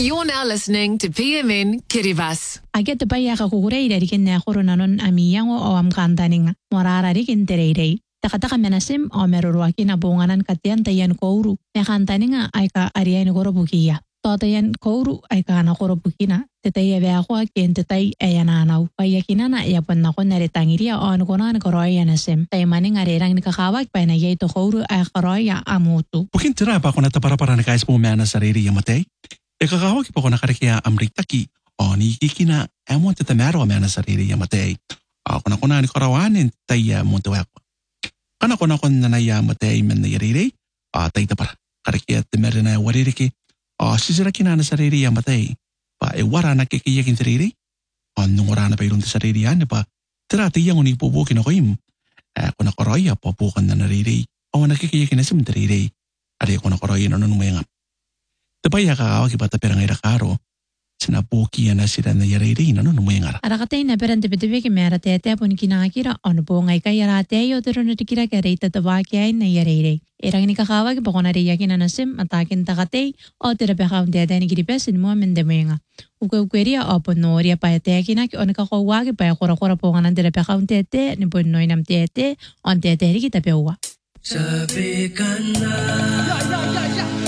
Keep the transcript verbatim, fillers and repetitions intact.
You're now listening to P M N Kiribati. Agete baya ka kukureira rikin na korona non amiyango o am kantaninga morara rikin tereirei. Takataka menasim o merurwaki na bunganan katian tayan kouru. Me kantaninga ay ka ariay ni korobukiya. Totayan kouru ay ka na korobukina. Tetay ebe ako akin tetay ayananaw. Payakina na iyapan na ko naritangiria o ano ko na nakoroya na sim. Tay maning arirang nikakawag pa na yay to kouru ay koroya amutu. Bukin tira pa ako na tapara-para na kais po mea na sarili yamatay. Ikakawag po ko na karikia amritaki o ni kikina emo tetemero mea na sarili yamatay. Ako na ko na ni korawanin tay muntuwako. Kana ko na ko na yamatay men na yariri. Tay tapara karikia temere na waririki. O sisiraki na na sarili yamatay. Pa e wara na kikiyakin sarili. O nungura na pa ilong sarili yan. Pa tira tiyang uning pubukin ako im. Ako na koroya po bukan na narili. O nakikiyakin na sim narili. Ari ako na koroya na nunumaya nga. Tapaya kakawag iba tapirang irakaro. Sinabukiya na sila na yarili na nunumaya nga. Arakatay na peran tipi-tipi ki mera tete apun kinakira ono po ngay kay yarate yo tero na tikira kaya tatawaki ay na yarili. Irang ni kakawag iba ko na riyakin na nasim atakin takatay o tirape kaunti at ni kiripesin mo amendemaya nga. Ukawkweria o ponoria pa yate na ki o nakakawag iba ya kura-kura po nga ng tirape kaunti ate ni ponoy nam tete o tete ri kita pewa. Sabi ka na.